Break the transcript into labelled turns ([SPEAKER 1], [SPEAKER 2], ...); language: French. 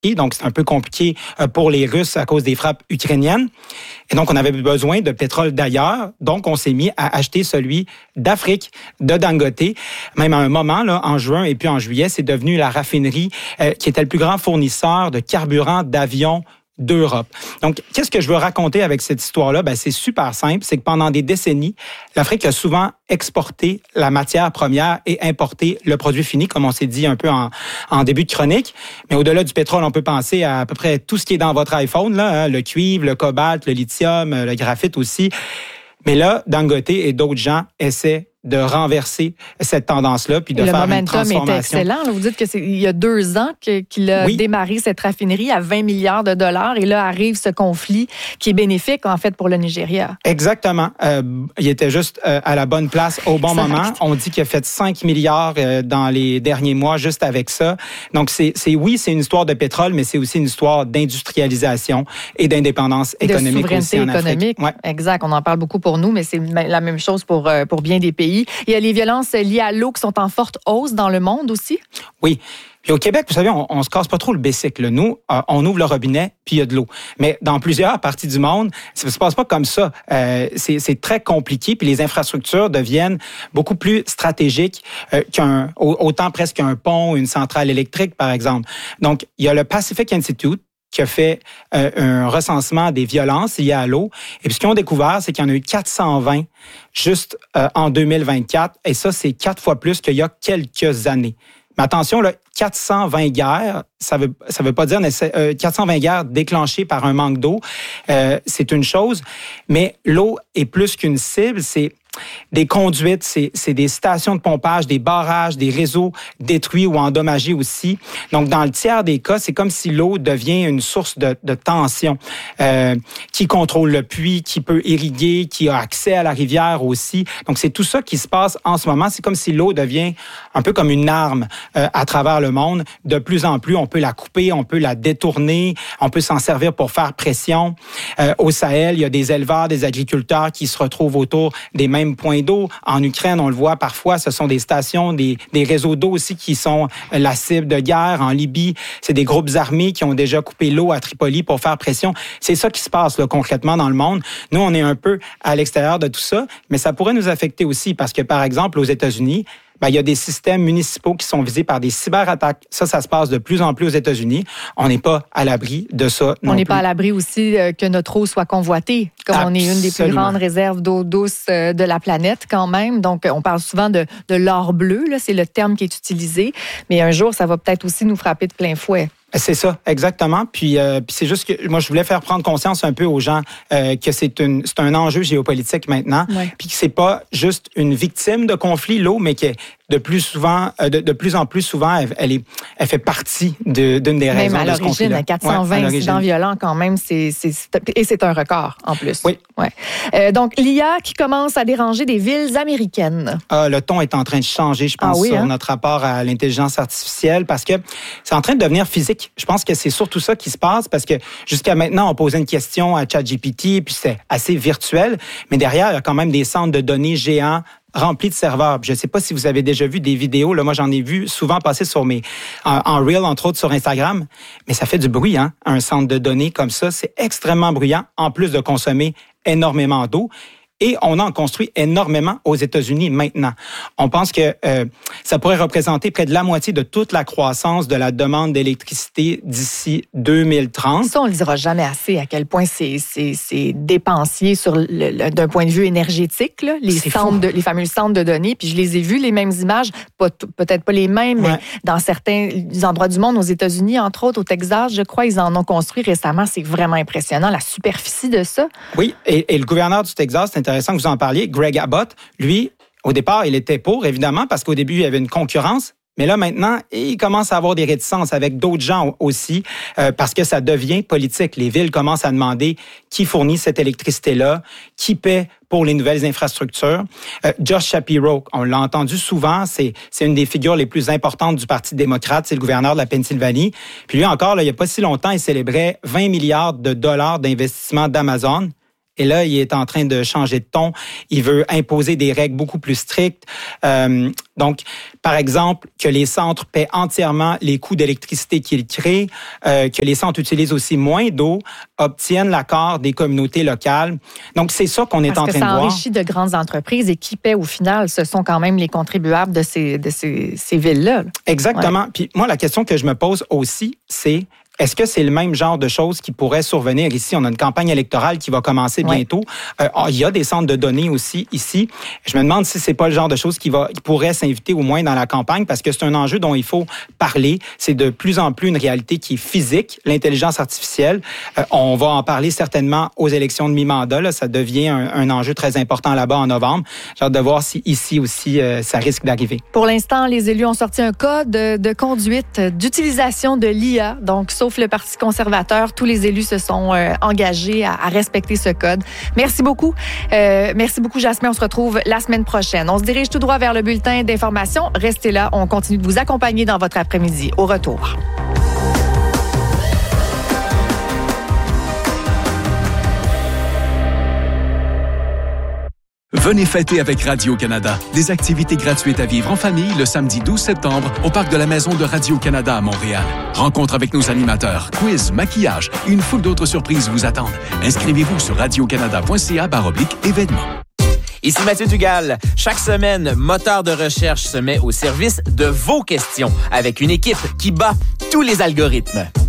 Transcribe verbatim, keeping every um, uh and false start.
[SPEAKER 1] Donc, c'est un peu compliqué pour les Russes à cause des frappes ukrainiennes. Et donc, on avait besoin de pétrole d'ailleurs. Donc, on s'est mis à acheter celui d'Afrique, de Dangote. Même à un moment, là, en juin et puis en juillet, c'est devenu la raffinerie euh, qui était le plus grand fournisseur de carburant d'avions d'Europe. Donc, qu'est-ce que je veux raconter avec cette histoire-là? Ben, c'est super simple. C'est que pendant des décennies, l'Afrique a souvent exporté la matière première et importé le produit fini, comme on s'est dit un peu en, en début de chronique. Mais au-delà du pétrole, on peut penser à à peu près tout ce qui est dans votre iPhone, là, hein, le cuivre, le cobalt, le lithium, le graphite aussi. Mais là, Dangote et d'autres gens essaient de renverser cette tendance-là puis de faire une transformation.
[SPEAKER 2] Le momentum était excellent. Là, vous dites que c'est il y a deux ans que, qu'il a oui. démarré cette raffinerie à vingt milliards de dollars et là arrive ce conflit qui est bénéfique en fait pour le Nigeria.
[SPEAKER 1] Exactement. Euh, il était juste euh, à la bonne place au bon exact. moment. On dit qu'il a fait cinq milliards euh, dans les derniers mois juste avec ça. Donc c'est, c'est oui, c'est une histoire de pétrole, mais c'est aussi une histoire d'industrialisation et d'indépendance économique
[SPEAKER 2] de souveraineté
[SPEAKER 1] aussi en
[SPEAKER 2] économique.
[SPEAKER 1] Afrique. Ouais.
[SPEAKER 2] Exact. On en parle beaucoup pour nous, mais c'est la même chose pour pour bien des pays. Il y a les violences liées à l'eau qui sont en forte hausse dans le monde aussi?
[SPEAKER 1] Oui. Puis au Québec, vous savez, on, on se casse pas trop le bicycle. Nous, euh, on ouvre le robinet, puis il y a de l'eau. Mais dans plusieurs parties du monde, ça se passe pas comme ça. Euh, c'est, c'est très compliqué, puis les infrastructures deviennent beaucoup plus stratégiques euh, qu'un, autant presque qu'un pont, une centrale électrique, par exemple. Donc, il y a le Pacific Institute qui a fait euh, un recensement des violences liées à l'eau. Et puis, ce qu'ils ont découvert, c'est qu'il y en a eu quatre cent vingt juste euh, en deux mille vingt-quatre. Et ça, c'est quatre fois plus qu'il y a quelques années. Mais attention, là, quatre cent vingt guerres, ça veut, ça veut pas dire euh, quatre cent vingt guerres déclenchées par un manque d'eau. Euh, c'est une chose, mais l'eau est plus qu'une cible. C'est des conduites, c'est, c'est des stations de pompage, des barrages, des réseaux détruits ou endommagés aussi. Donc, dans le tiers des cas, c'est comme si l'eau devient une source de, de tension. Euh, qui contrôle le puits, qui peut irriguer, qui a accès à la rivière aussi. Donc, c'est tout ça qui se passe en ce moment. C'est comme si l'eau devient un peu comme une arme euh, à travers le monde. De plus en plus, on peut la couper, on peut la détourner, on peut s'en servir pour faire pression. Euh, au Sahel, il y a des éleveurs, des agriculteurs qui se retrouvent autour des mêmes points d'eau. En Ukraine, on le voit parfois, ce sont des stations, des, des réseaux d'eau aussi qui sont la cible de guerre. En Libye, c'est des groupes armés qui ont déjà coupé l'eau à Tripoli pour faire pression. C'est ça qui se passe là, concrètement dans le monde. Nous, on est un peu à l'extérieur de tout ça, mais ça pourrait nous affecter aussi parce que, par exemple, aux États-Unis, ben, il y a des systèmes municipaux qui sont visés par des cyberattaques. Ça, ça se passe de plus en plus aux États-Unis. On n'est pas à l'abri de ça non
[SPEAKER 2] On n'est
[SPEAKER 1] plus.
[SPEAKER 2] pas à l'abri aussi que notre eau soit convoitée, comme Absolument. On est une des plus grandes réserves d'eau douce de la planète quand même. Donc, on parle souvent de, de l'or bleu, là, c'est le terme qui est utilisé. Mais un jour, ça va peut-être aussi nous frapper de plein fouet.
[SPEAKER 1] C'est ça, exactement. Puis, euh, puis c'est juste que moi, je voulais faire prendre conscience un peu aux gens euh, que c'est, une, c'est un enjeu géopolitique maintenant, ouais. Puis que c'est pas juste une victime de conflit, l'eau, mais que de plus souvent, euh, de, de plus en plus souvent, elle, elle, est, elle fait partie de, d'une des raisons
[SPEAKER 2] même à
[SPEAKER 1] de ce conflit-là.
[SPEAKER 2] Même à quatre cent vingt
[SPEAKER 1] ouais,
[SPEAKER 2] incidents violents quand même, c'est, c'est, et c'est un record en plus.
[SPEAKER 1] Oui.
[SPEAKER 2] Ouais. Euh, donc, l'I A qui commence à déranger des villes américaines.
[SPEAKER 1] Ah, le ton est en train de changer, je pense, ah oui, sur hein? notre rapport à l'intelligence artificielle, parce que c'est en train de devenir physique. Je pense que c'est surtout ça qui se passe parce que jusqu'à maintenant, on posait une question à ChatGPT puis c'est assez virtuel, mais derrière, il y a quand même des centres de données géants remplis de serveurs. Je ne sais pas si vous avez déjà vu des vidéos, là, moi j'en ai vu souvent passer sur mes en, en Reel, entre autres sur Instagram, mais ça fait du bruit, hein, un centre de données comme ça, c'est extrêmement bruyant, en plus de consommer énormément d'eau. Et on en construit énormément aux États-Unis maintenant. On pense que euh, ça pourrait représenter près de la moitié de toute la croissance de la demande d'électricité d'ici deux mille trente.
[SPEAKER 2] Ça, on le dira jamais assez à quel point c'est, c'est, c'est dépensier sur le, le, d'un point de vue énergétique, là, les, centres de, les fameux centres de données. Puis je les ai vus, les mêmes images, pas t- peut-être pas les mêmes, ouais. mais dans certains endroits du monde, aux États-Unis, entre autres, au Texas, je crois, ils en ont construit récemment. C'est vraiment impressionnant, la superficie de ça.
[SPEAKER 1] Oui, et, et le gouverneur du Texas, c'est intéressant que vous en parliez, Greg Abbott, lui, au départ, il était pour, évidemment, parce qu'au début, il y avait une concurrence. Mais là, maintenant, il commence à avoir des réticences avec d'autres gens aussi, euh, parce que ça devient politique. Les villes commencent à demander qui fournit cette électricité-là, qui paie pour les nouvelles infrastructures. Euh, Josh Shapiro, on l'a entendu souvent, c'est, c'est une des figures les plus importantes du Parti démocrate, c'est le gouverneur de la Pennsylvanie. Puis lui encore, là, il n'y a pas si longtemps, il célébrait vingt milliards de dollars d'investissement d'Amazon. Et là, il est en train de changer de ton. Il veut imposer des règles beaucoup plus strictes. Euh, donc, par exemple, que les centres paient entièrement les coûts d'électricité qu'ils créent, euh, que les centres utilisent aussi moins d'eau, obtiennent l'accord des communautés locales. Donc, c'est ça qu'on est
[SPEAKER 2] Parce
[SPEAKER 1] en train de voir.
[SPEAKER 2] Parce que ça enrichit de grandes entreprises et qui paient au final, ce sont quand même les contribuables de ces, de ces, ces villes-là.
[SPEAKER 1] Exactement.
[SPEAKER 2] Ouais.
[SPEAKER 1] Puis moi, la question que je me pose aussi, c'est est-ce que c'est le même genre de choses qui pourrait survenir ici? On a une campagne électorale qui va commencer bientôt. Ouais. Euh, il y a des centres de données aussi ici. Je me demande si c'est pas le genre de choses qui, va, qui pourrait s'inviter au moins dans la campagne parce que c'est un enjeu dont il faut parler. C'est de plus en plus une réalité qui est physique, l'intelligence artificielle. Euh, on va en parler certainement aux élections de mi-mandat. Là. Ça devient un, un enjeu très important là-bas en novembre. J'ai hâte de voir si ici aussi, euh, ça risque d'arriver.
[SPEAKER 2] Pour l'instant, les élus ont sorti un code de, de conduite d'utilisation de l'I A. Donc, sauf le Parti conservateur, tous les élus se sont euh, engagés à, à respecter ce code. Merci beaucoup. Euh, merci beaucoup, Jasmin. On se retrouve la semaine prochaine. On se dirige tout droit vers le bulletin d'information. Restez là. On continue de vous accompagner dans votre après-midi. Au retour.
[SPEAKER 3] Venez fêter avec Radio-Canada. Des activités gratuites à vivre en famille le samedi douze septembre au Parc de la Maison de Radio-Canada à Montréal. Rencontre avec nos animateurs, quiz, maquillage et une foule d'autres surprises vous attendent. Inscrivez-vous sur radiocanada.ca barre oblique événements.
[SPEAKER 4] Ici Mathieu Dugal. Chaque semaine, Moteur de recherche se met au service de vos questions avec une équipe qui bat tous les algorithmes.